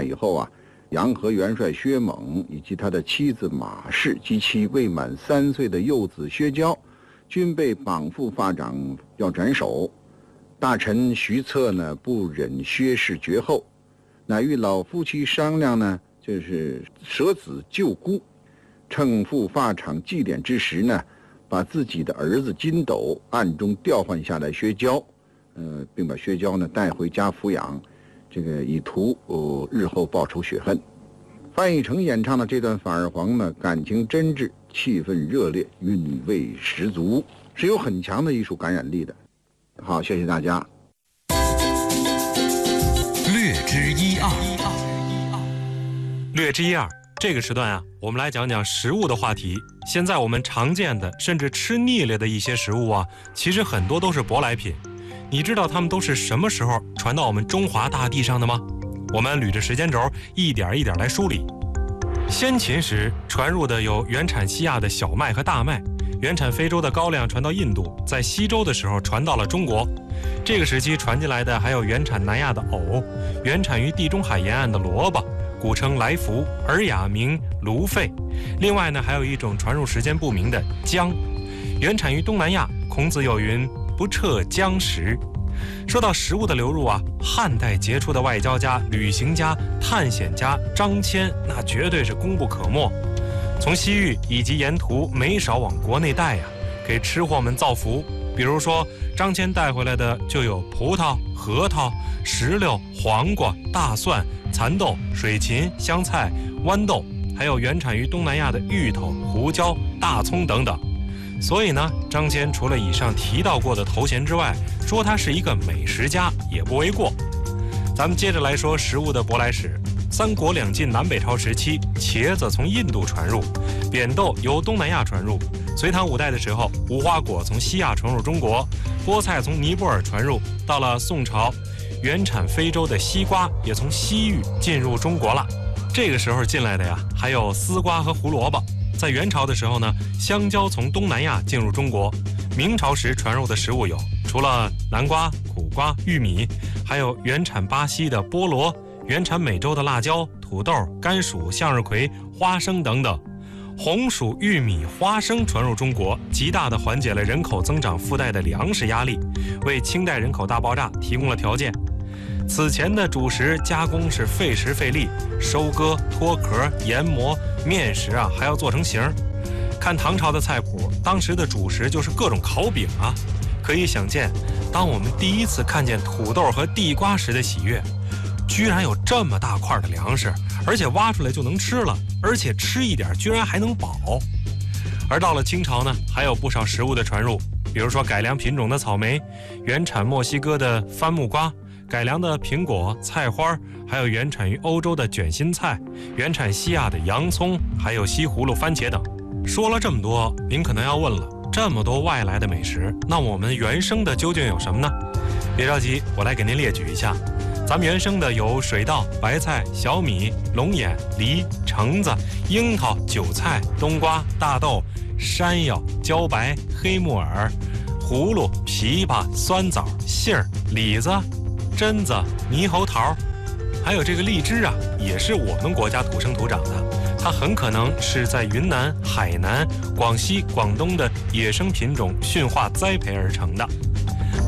以后啊，洋河元帅薛猛以及他的妻子马氏及其未满3岁的幼子薛娇，均被绑缚发长要斩首。大臣徐策呢，不忍薛氏绝后，乃与老夫妻商量呢，就是舍子救孤，趁赴发场祭典之时呢，把自己的儿子金斗暗中调换下来薛娇，并把薛娇呢带回家抚养，这个以图日后报仇雪恨。范逸臣演唱的这段反二黄呢，感情真挚，气氛热烈，韵味十足，是有很强的艺术感染力的。好，谢谢大家。 略知一二， 略知一二。这个时段啊，我们来讲讲食物的话题。现在我们常见的，甚至吃腻了的一些食物啊，其实很多都是舶来品。你知道它们都是什么时候传到我们中华大地上的吗？我们捋着时间轴，一点一点来梳理。先秦时传入的有原产西亚的小麦和大麦，原产非洲的高粱传到印度，在西周的时候传到了中国。这个时期传进来的还有原产南亚的藕，原产于地中海沿岸的萝卜，古称来福，尔雅名芦苔。另外呢，还有一种传入时间不明的姜，原产于东南亚。孔子有云：不测姜食。说到食物的流入啊，汉代杰出的外交家、旅行家、探险家张骞，那绝对是功不可没。从西域以及沿途没少往国内带呀，给吃货们造福。比如说，张骞带回来的就有葡萄、核桃、石榴、黄瓜、大蒜、蚕豆、水芹、香菜、豌豆，还有原产于东南亚的芋头、胡椒、大葱等等。所以呢，张骞除了以上提到过的头衔之外，说他是一个美食家也不为过。咱们接着来说食物的舶来史。三国两晋南北朝时期，茄子从印度传入，扁豆由东南亚传入。隋唐五代的时候，无花果从西亚传入中国，菠菜从尼泊尔传入。到了宋朝，原产非洲的西瓜也从西域进入中国了。这个时候进来的呀，还有丝瓜和胡萝卜。在元朝的时候呢，香蕉从东南亚进入中国。明朝时传入的食物有，除了南瓜、苦瓜、玉米，还有原产巴西的菠萝，原产美洲的辣椒、土豆、甘薯、向日葵、花生等等。红薯、玉米、花生传入中国，极大地缓解了人口增长附带的粮食压力，为清代人口大爆炸提供了条件。此前的主食加工是费时费力，收割、脱壳、研磨，面食啊还要做成形。看唐朝的菜谱，当时的主食就是各种烤饼啊。可以想见，当我们第一次看见土豆和地瓜时的喜悦，居然有这么大块的粮食，而且挖出来就能吃了，而且吃一点居然还能饱。而到了清朝呢，还有不少食物的传入，比如说改良品种的草莓，原产墨西哥的番木瓜，改良的苹果、菜花，还有原产于欧洲的卷心菜，原产西亚的洋葱，还有西葫芦、番茄等。说了这么多，您可能要问了，这么多外来的美食，那我们原生的究竟有什么呢？别着急，我来给您列举一下。咱们原生的有水稻、白菜、小米、龙眼、梨、橙子、樱桃、韭菜、冬瓜、大豆、山药、茭白、黑木耳、葫芦、枇杷、酸枣、杏儿、李子、榛子、猕猴桃，还有这个荔枝啊，也是我们国家土生土长的。它很可能是在云南、海南、广西、广东的野生品种驯化栽培而成的。